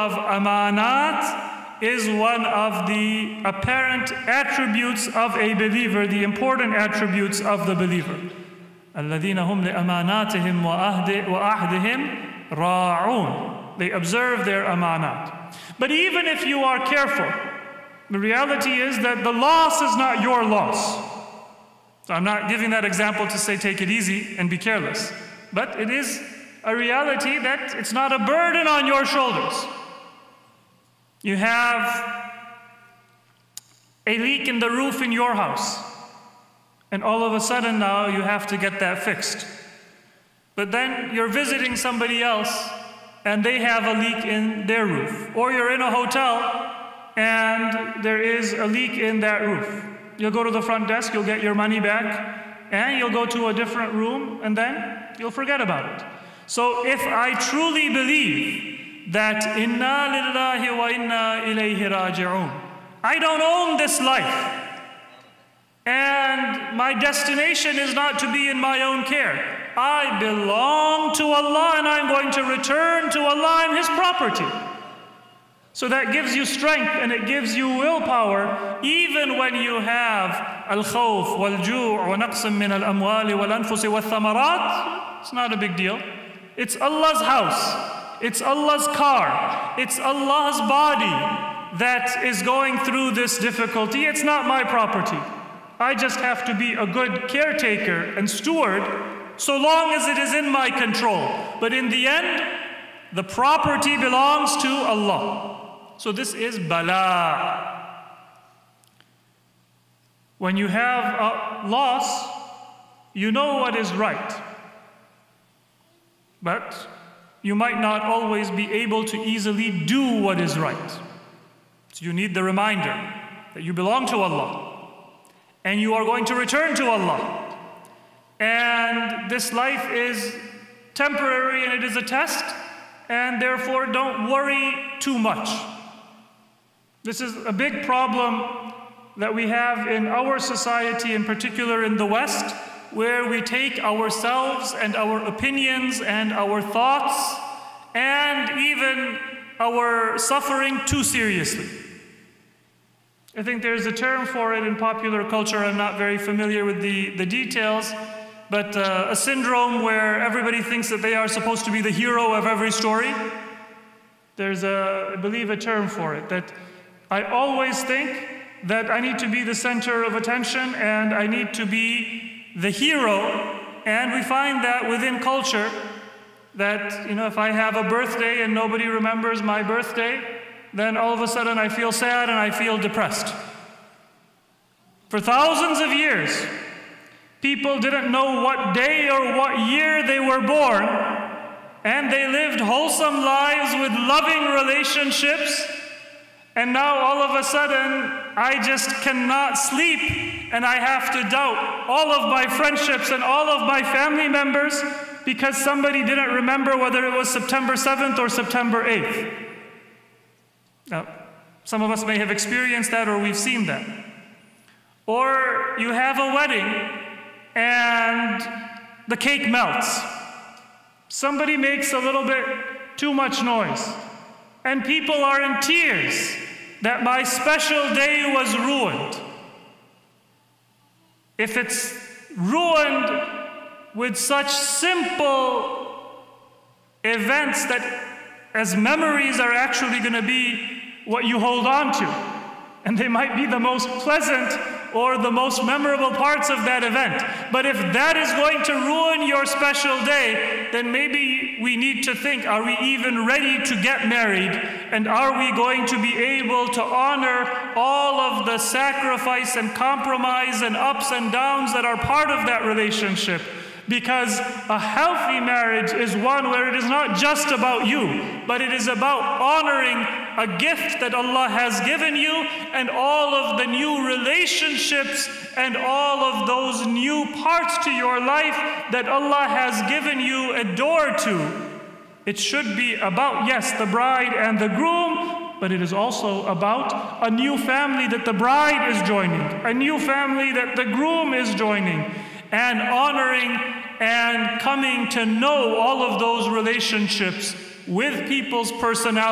of amanat is one of the apparent attributes of a believer, the important attributes of the believer. الَّذِينَ هُمْ لِأَمَانَاتِهِمْ وَأَهْدِهِمْ رَاعُونَ. They observe their amanat. But even if you are careful, the reality is that the loss is not your loss. So I'm not giving that example to say take it easy and be careless. But it is a reality that it's not a burden on your shoulders. You have a leak in the roof in your house, and all of a sudden now you have to get that fixed. But then you're visiting somebody else and they have a leak in their roof. Or you're in a hotel and there is a leak in that roof. You'll go to the front desk, you'll get your money back, and you'll go to a different room, and then you'll forget about it. So if I truly believe that inna lillahi wa inna ilayhi raji'un, I don't own this life, and my destination is not to be in my own care. I belong to Allah, and I'm going to return to Allah and His property. So that gives you strength and it gives you willpower, even when you have al-khawf wal-ju' wa naqsim min al-amwali wal-anfusi wal-thamarat. It's not a big deal. It's Allah's house. It's Allah's car. It's Allah's body that is going through this difficulty. It's not my property. I just have to be a good caretaker and steward so long as it is in my control. But in the end, the property belongs to Allah. So this is bala. When you have a loss, you know what is right. But you might not always be able to easily do what is right. So you need the reminder that you belong to Allah. And you are going to return to Allah. And this life is temporary and it is a test. And therefore don't worry too much. This is a big problem that we have in our society, in particular in the West, where we take ourselves and our opinions and our thoughts and even our suffering too seriously. I think there's a term for it in popular culture. I'm not very familiar with the details, but a syndrome where everybody thinks that they are supposed to be the hero of every story. There's I believe a term for it, that I always think that I need to be the center of attention and I need to be the hero. And we find that within culture that, if I have a birthday and nobody remembers my birthday, then all of a sudden I feel sad and I feel depressed. For thousands of years, people didn't know what day or what year they were born, and they lived wholesome lives with loving relationships. And now all of a sudden, I just cannot sleep and I have to doubt all of my friendships and all of my family members because somebody didn't remember whether it was September 7th or September 8th. Now, some of us may have experienced that or we've seen that. Or you have a wedding and the cake melts. Somebody makes a little bit too much noise. And people are in tears that my special day was ruined. If it's ruined with such simple events that as memories are actually going to be what you hold on to, and they might be the most pleasant or the most memorable parts of that event. But if that is going to ruin your special day, then maybe we need to think, are we even ready to get married? And are we going to be able to honor all of the sacrifice and compromise and ups and downs that are part of that relationship? Because a healthy marriage is one where it is not just about you, but it is about honoring a gift that Allah has given you and all of the new relationships and all of those new parts to your life that Allah has given you a door to. It should be about, yes, the bride and the groom, but it is also about a new family that the bride is joining, a new family that the groom is joining, and honoring and coming to know all of those relationships with people's personalities.